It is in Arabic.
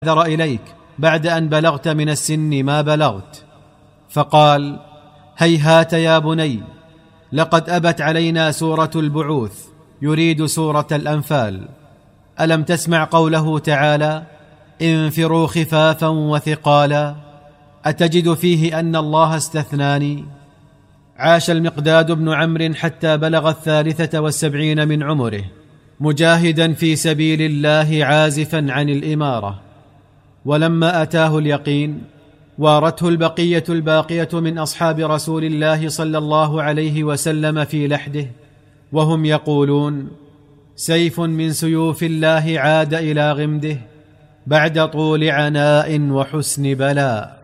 أعذر إليك بعد أن بلغت من السن ما بلغت. فقال: هيهات يا بني، لقد أبت علينا سورة البعوث، يريد سورة الأنفال. ألم تسمع قوله تعالى: انفروا خفافا وثقالا؟ أتجد فيه أن الله استثناني؟ عاش المقداد بن عمرو حتى بلغ 73 من عمره، مجاهدا في سبيل الله عازفا عن الإمارة. ولما أتاه اليقين وارته البقية الباقية من أصحاب رسول الله صلى الله عليه وسلم في لحده، وهم يقولون: سيف من سيوف الله عاد إلى غمده بعد طول عناء وحسن بلاء.